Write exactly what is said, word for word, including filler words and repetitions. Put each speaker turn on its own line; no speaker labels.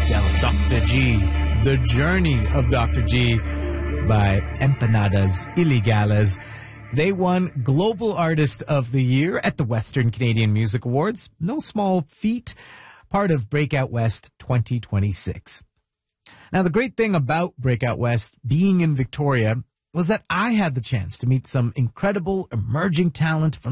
del Doctor G, The Journey of Doctor G by Empanadas Ilegales. They won Global Artist of the Year at the Western Canadian Music Awards. No small feat, part of Breakout West twenty twenty-six. Now, the great thing about Breakout West being in Victoria was that I had the chance to meet some incredible emerging talent from